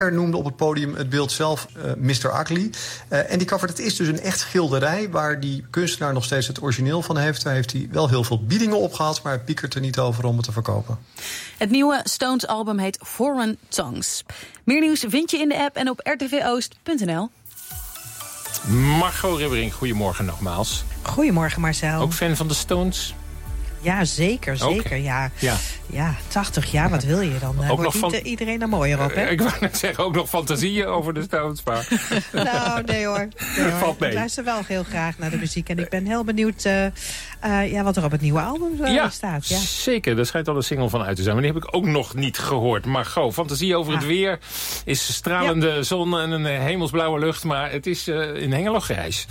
noemde op het podium het beeld zelf Mr. Ugly. En die covert, het is dus een echt schilderij waar die kunstenaar nog steeds het origineel van heeft. Daar heeft hij wel heel veel biedingen op gehad, maar hij piekert er niet over om het te verkopen. Het nieuwe Stones album heet Foreign Tongues. Meer nieuws vind je in de app en op rtvoost.nl. Margot Ribbering, goedemorgen nogmaals. Goedemorgen Marcel. Ook fan van de Stones? Ja, zeker. Ja, 80 jaar, wat wil je dan? Ook wordt nog van... iedereen er mooier op, hè? Ik wou net zeggen, ook nog fantasieën over de Stones. Maar... Nou, nee hoor. Valt mee. Ik luister wel heel graag naar de muziek. En ik ben heel benieuwd wat er op het nieuwe album staat. Ja, zeker. Daar schijnt al een single van uit te zijn. Maar die heb ik ook nog niet gehoord. Maar fantasie over het weer is stralende zon en een hemelsblauwe lucht. Maar het is in Hengelo grijs.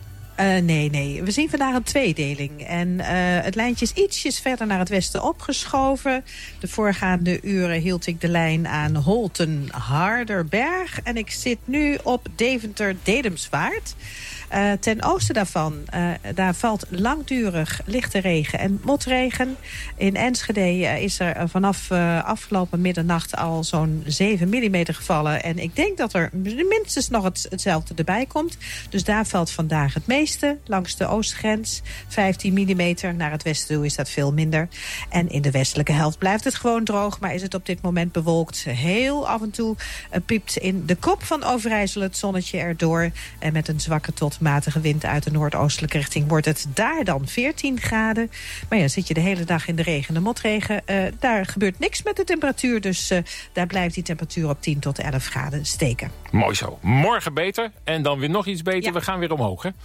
Nee. We zien vandaag een tweedeling. En het lijntje is ietsjes verder naar het westen opgeschoven. De voorgaande uren hield ik de lijn aan Holten-Harderberg. En ik zit nu op Deventer-Dedemsvaart. Ten oosten daarvan, daar valt langdurig lichte regen en motregen. In Enschede is er vanaf afgelopen middernacht al zo'n 7 mm gevallen. En ik denk dat er minstens nog hetzelfde erbij komt. Dus daar valt vandaag het meeste. Langs de oostgrens 15 mm. Naar het westen toe is dat veel minder. En in de westelijke helft blijft het gewoon droog. Maar is het op dit moment bewolkt. Heel af en toe piept in de kop van Overijssel het zonnetje erdoor. En met een zwakke tot matige wind uit de noordoostelijke richting wordt het daar dan 14 graden. Maar ja, zit je de hele dag in de regen en motregen, daar gebeurt niks met de temperatuur. Dus daar blijft die temperatuur op 10 tot 11 graden steken. Mooi zo. Morgen beter en dan weer nog iets beter. Ja. We gaan weer omhoog, hè?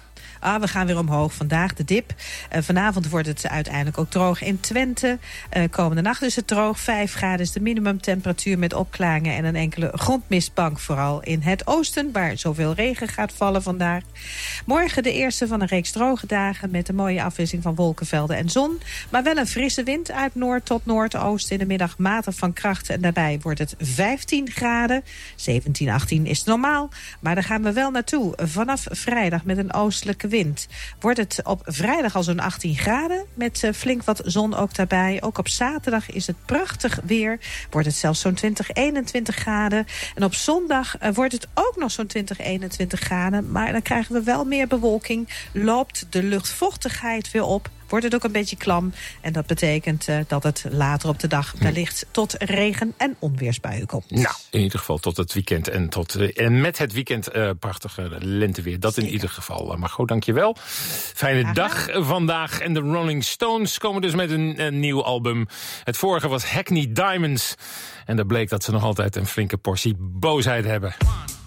We gaan weer omhoog. Vandaag de dip. Vanavond wordt het uiteindelijk ook droog in Twente. Komende nacht is het droog. 5 graden is de minimumtemperatuur met opklaringen en een enkele grondmistbank. Vooral in het oosten, waar zoveel regen gaat vallen vandaag. Morgen de eerste van een reeks droge dagen met een mooie afwisseling van wolkenvelden en zon. Maar wel een frisse wind uit noord tot noordoosten. In de middag matig van kracht en daarbij wordt het 15 graden. 17, 18 is normaal. Maar daar gaan we wel naartoe. Vanaf vrijdag met een oostelijke wind wordt het op vrijdag al zo'n 18 graden... met flink wat zon ook daarbij. Ook op zaterdag is het prachtig weer. Wordt het zelfs zo'n 20, 21 graden. En op zondag wordt het ook nog zo'n 20, 21 graden. Maar dan krijgen we wel meer bewolking. Loopt de luchtvochtigheid weer op. Wordt het ook een beetje klam. En dat betekent dat het later op de dag wellicht tot regen- en onweersbuien komt. Nou, in ieder geval tot het weekend. En met het weekend prachtige lenteweer. Dat in ieder geval. Margot, dank je wel. Fijne dag vandaag. En de Rolling Stones komen dus met een nieuw album. Het vorige was Hackney Diamonds. En daar bleek dat ze nog altijd een flinke portie boosheid hebben.